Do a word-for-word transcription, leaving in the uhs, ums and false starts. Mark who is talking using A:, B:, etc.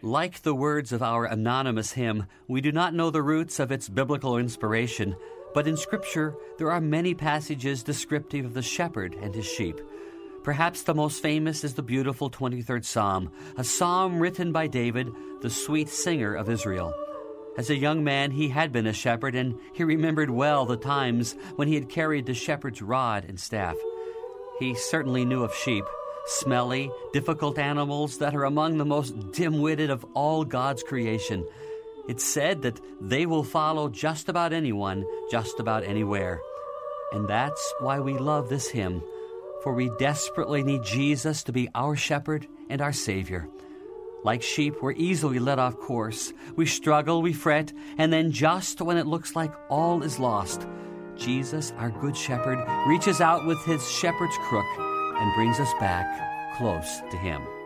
A: Like the words of our anonymous hymn, we do not know the roots of its biblical inspiration, but in Scripture there are many passages descriptive of the shepherd and his sheep. Perhaps the most famous is the beautiful twenty-third Psalm, a psalm written by David, the sweet singer of Israel. As a young man, he had been a shepherd, and he remembered well the times when he had carried the shepherd's rod and staff. He certainly knew of sheep, smelly, difficult animals that are among the most dim-witted of all God's creation. It's said that they will follow just about anyone, just about anywhere. And that's why we love this hymn, for we desperately need Jesus to be our shepherd and our Savior. Like sheep, we're easily led off course. We struggle, we fret, and then just when it looks like all is lost, Jesus, our good shepherd, reaches out with his shepherd's crook and brings us back close to him.